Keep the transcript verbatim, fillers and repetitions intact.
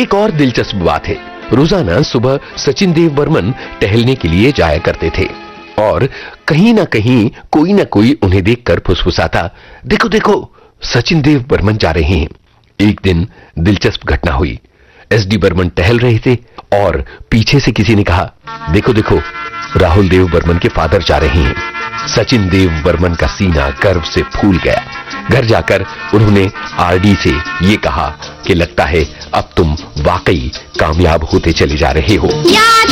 एक और दिलचस्प बात है, रोजाना सुबह सचिन देव बर्मन टहलने के लिए जाया करते थे और कहीं ना कहीं कोई ना कोई उन्हें देखकर फुसफुसाता, देखो देखो सचिन देव बर्मन जा रहे हैं। एक दिन दिलचस्प घटना हुई। एस डी बर्मन टहल रहे थे और पीछे से किसी ने कहा, देखो देखो राहुल देव बर्मन के फादर जा रहे हैं। सचिन देव बर्मन का सीना गर्व से फूल गया। घर जाकर उन्होंने आर डी से ये कहा कि लगता है अब तुम वाकई कामयाब होते चले जा रहे हो।